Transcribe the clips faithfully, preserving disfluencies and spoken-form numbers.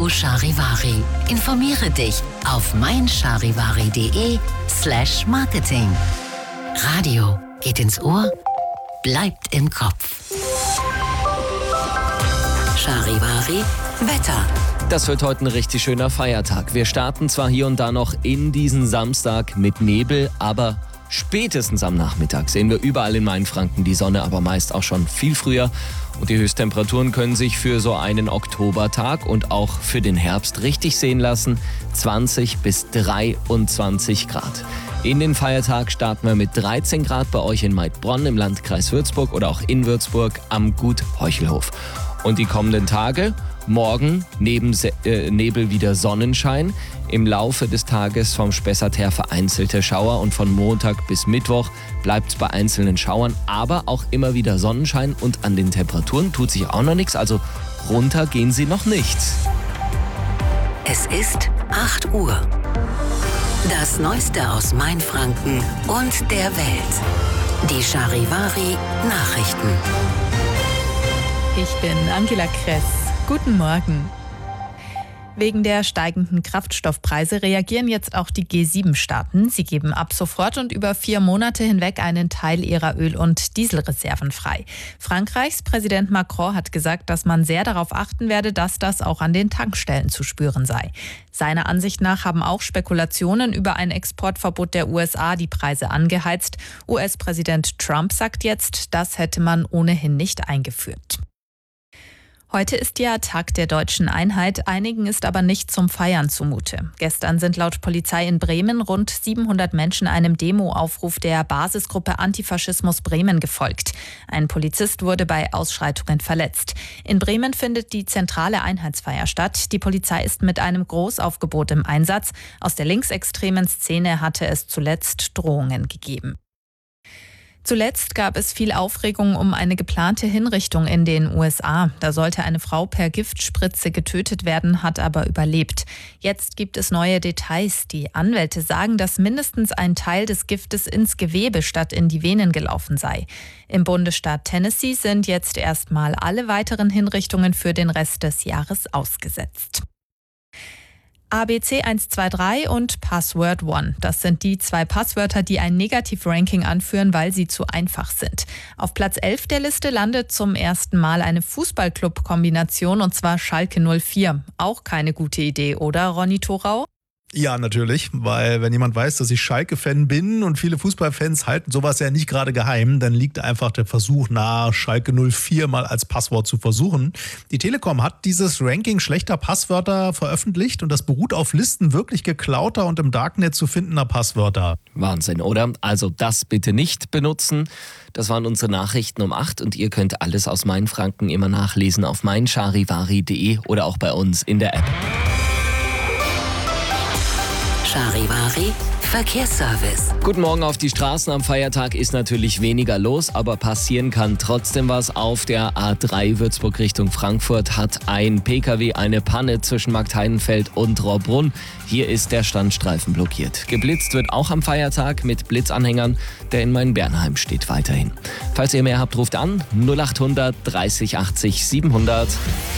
Radio Charivari. Informiere dich auf meincharivari.de slash Marketing. Radio geht ins Ohr, bleibt im Kopf. Charivari Wetter. Das wird heute ein richtig schöner Feiertag. Wir starten zwar hier und da noch in diesen Samstag mit Nebel, aber spätestens am Nachmittag sehen wir überall in Mainfranken die Sonne, aber meist auch schon viel früher. Und die Höchsttemperaturen können sich für so einen Oktobertag und auch für den Herbst richtig sehen lassen. zwanzig bis dreiundzwanzig Grad. In den Feiertag starten wir mit dreizehn Grad bei euch in Maidbronn im Landkreis Würzburg oder auch in Würzburg am Gut Heuchelhof. Und die kommenden Tage, morgen neben Se- äh, Nebel wieder Sonnenschein. Im Laufe des Tages vom Spessart her vereinzelte Schauer und von Montag bis Mittwoch bleibt es bei einzelnen Schauern, aber auch immer wieder Sonnenschein und an den Temperaturen tut sich auch noch nichts, also runter gehen sie noch nicht. Es ist acht Uhr. Das Neueste aus Mainfranken und der Welt. Die Charivari Nachrichten. Ich bin Angela Kress. Guten Morgen. Wegen der steigenden Kraftstoffpreise reagieren jetzt auch die G sieben Staaten. Sie geben ab sofort und über vier Monate hinweg einen Teil ihrer Öl- und Dieselreserven frei. Frankreichs Präsident Macron hat gesagt, dass man sehr darauf achten werde, dass das auch an den Tankstellen zu spüren sei. Seiner Ansicht nach haben auch Spekulationen über ein Exportverbot der U S A die Preise angeheizt. U S-Präsident Trump sagt jetzt, das hätte man ohnehin nicht eingeführt. Heute ist ja Tag der deutschen Einheit, einigen ist aber nicht zum Feiern zumute. Gestern sind laut Polizei in Bremen rund siebenhundert Menschen einem Demo-Aufruf der Basisgruppe Antifaschismus Bremen gefolgt. Ein Polizist wurde bei Ausschreitungen verletzt. In Bremen findet die zentrale Einheitsfeier statt. Die Polizei ist mit einem Großaufgebot im Einsatz. Aus der linksextremen Szene hatte es zuletzt Drohungen gegeben. Zuletzt gab es viel Aufregung um eine geplante Hinrichtung in den U S A. Da sollte eine Frau per Giftspritze getötet werden, hat aber überlebt. Jetzt gibt es neue Details. Die Anwälte sagen, dass mindestens ein Teil des Giftes ins Gewebe statt in die Venen gelaufen sei. Im Bundesstaat Tennessee sind jetzt erstmal alle weiteren Hinrichtungen für den Rest des Jahres ausgesetzt. A B C eins zwei drei und Password One. Das sind die zwei Passwörter, die ein Negativ-Ranking anführen, weil sie zu einfach sind. Auf Platz elf der Liste landet zum ersten Mal eine Fußballclub-Kombination, und zwar Schalke null vier. Auch keine gute Idee, oder Ronny Thorau? Ja, natürlich, weil wenn jemand weiß, dass ich Schalke-Fan bin und viele Fußballfans halten sowas ja nicht gerade geheim, dann liegt einfach der Versuch nahe, Schalke null vier mal als Passwort zu versuchen. Die Telekom hat dieses Ranking schlechter Passwörter veröffentlicht und das beruht auf Listen wirklich geklauter und im Darknet zu findender Passwörter. Wahnsinn, oder? Also das bitte nicht benutzen. Das waren unsere Nachrichten um acht und ihr könnt alles aus Mainfranken immer nachlesen auf meincharivari punkt de oder auch bei uns in der App. Charivari Verkehrsservice. Guten Morgen. Auf die Straßen am Feiertag ist natürlich weniger los, aber passieren kann trotzdem was. Auf der A drei Würzburg Richtung Frankfurt hat ein Pkw eine Panne zwischen Marktheidenfeld und Rohrbrunn. Hier ist der Standstreifen blockiert. Geblitzt wird auch am Feiertag mit Blitzanhängern, der in Main-Bernheim steht weiterhin. Falls ihr mehr habt, ruft an null acht hundert dreißig achtzig siebenhundert.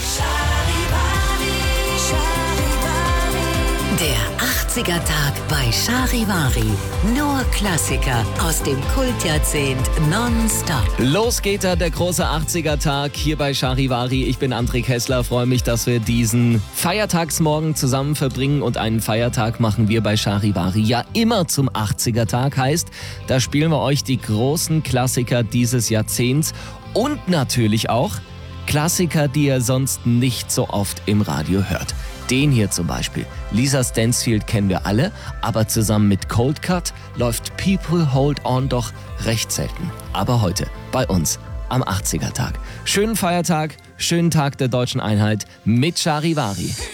Der achtziger-Tag bei Charivari. Nur Klassiker aus dem Kultjahrzehnt nonstop. Los geht er, der große achtziger-Tag hier bei Charivari. Ich bin André Kessler, freue mich, dass wir diesen Feiertagsmorgen zusammen verbringen. Und einen Feiertag machen wir bei Charivari ja immer zum achtziger-Tag. Heißt, da spielen wir euch die großen Klassiker dieses Jahrzehnts und natürlich auch Klassiker, die ihr sonst nicht so oft im Radio hört. Den hier zum Beispiel. Lisa Stansfield kennen wir alle, aber zusammen mit Cold Cut läuft People Hold On doch recht selten. Aber heute bei uns am achtziger-Tag. Schönen Feiertag, schönen Tag der deutschen Einheit mit Charivari.